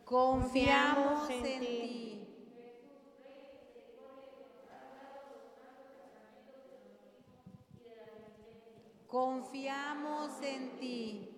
Confiamos en ti. Confiamos en ti.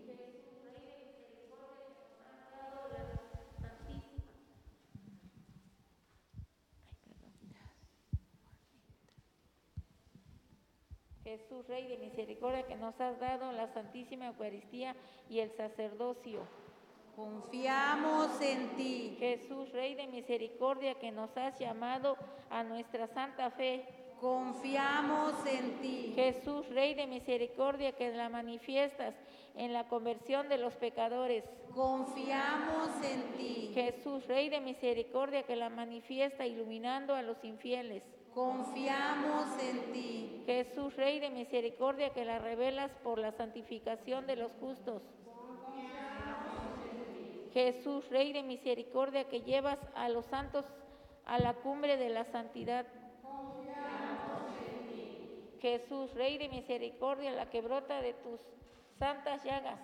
Jesús, Rey de misericordia, que nos has dado la Santísima Eucaristía y el sacerdocio. Confiamos en ti. Jesús, Rey de misericordia, que nos has llamado a nuestra santa fe. Confiamos en ti. Jesús, Rey de misericordia, que la manifiestas en la conversión de los pecadores. Confiamos en ti. Jesús, Rey de misericordia, que la manifiesta iluminando a los infieles. Confiamos en ti. Jesús, Rey de misericordia, que la revelas por la santificación de los justos. Jesús, Rey de misericordia, que llevas a los santos a la cumbre de la santidad. Jesús, Rey de misericordia, la que brota de tus santas llagas.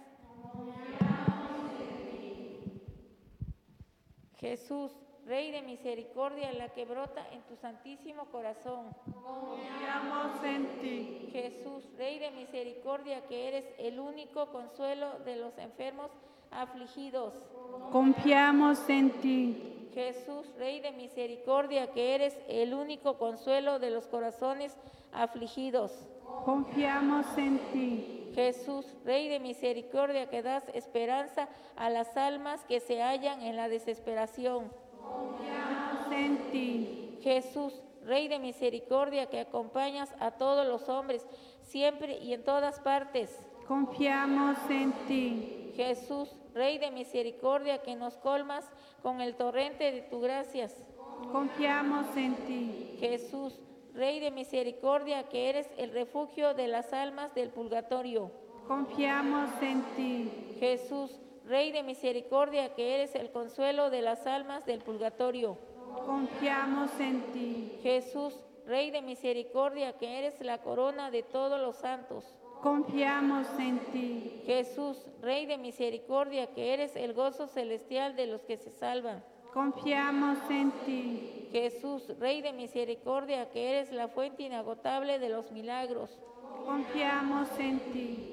Jesús, Rey de misericordia, la que brota en tu santísimo corazón. Confiamos en ti. Jesús, Rey de misericordia, que eres el único consuelo de los enfermos afligidos. Confiamos en ti. Jesús, Rey de misericordia, que eres el único consuelo de los corazones afligidos. Confiamos en ti. Jesús, Rey de misericordia, que das esperanza a las almas que se hallan en la desesperación. Confiamos en ti. Jesús, Rey de misericordia, que acompañas a todos los hombres, siempre y en todas partes. Confiamos en ti. Jesús, Rey de misericordia, que nos colmas con el torrente de tu gracias. Confiamos en ti. Jesús, Rey de misericordia, que eres el refugio de las almas del purgatorio. Confiamos en ti. Jesús, Rey de misericordia, que eres el consuelo de las almas del purgatorio. Confiamos en ti. Jesús, Rey de misericordia, que eres la corona de todos los santos. Confiamos en ti. Jesús, Rey de misericordia, que eres el gozo celestial de los que se salvan. Confiamos en ti. Jesús, Rey de misericordia, que eres la fuente inagotable de los milagros. Confiamos en ti.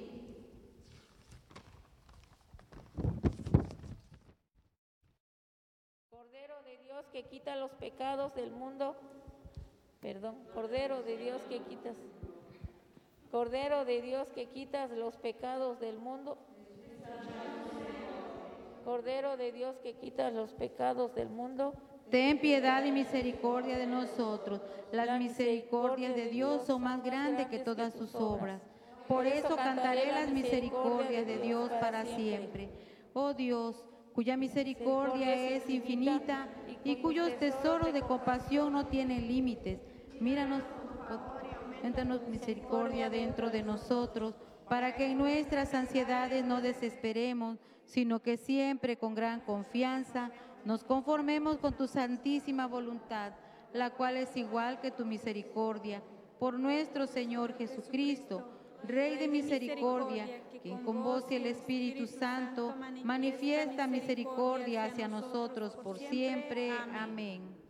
Cordero de Dios, que quita los pecados del mundo. Cordero de Dios, que quitas. Cordero de Dios, que quitas los pecados del mundo. Cordero de Dios, que quitas los pecados del mundo. Ten piedad y misericordia de nosotros. Las misericordias de Dios son más grandes que todas sus obras. Por eso cantaré las misericordias de Dios para siempre. Oh Dios, cuya misericordia es infinita y cuyos tesoros de compasión no tienen límites. Míranos, cuéntanos misericordia dentro de nosotros, para que en nuestras ansiedades no desesperemos, sino que siempre con gran confianza nos conformemos con tu santísima voluntad, la cual es igual que tu misericordia. Por nuestro Señor Jesucristo, Rey de misericordia, quien con vos y el Espíritu Santo manifiesta misericordia hacia nosotros por siempre. Amén.